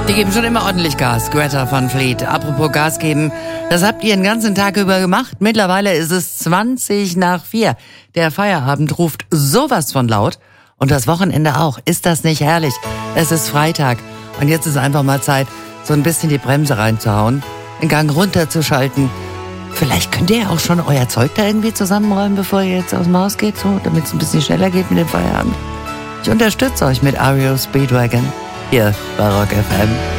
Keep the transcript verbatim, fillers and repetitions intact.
Die geben schon immer ordentlich Gas, Greta Van Fleet. Apropos Gas geben, das habt ihr den ganzen Tag über gemacht. Mittlerweile ist es zwanzig nach vier. Der Feierabend ruft sowas von laut. Und das Wochenende auch. Ist das nicht herrlich? Es ist Freitag. Und jetzt ist einfach mal Zeit, so ein bisschen die Bremse reinzuhauen, den Gang runterzuschalten. Vielleicht könnt ihr ja auch schon euer Zeug da irgendwie zusammenräumen, bevor ihr jetzt aus dem Haus geht, so, damit es ein bisschen schneller geht mit dem Feierabend. Ich unterstütze euch mit R E O Speedwagon. Hier bei Rock F M.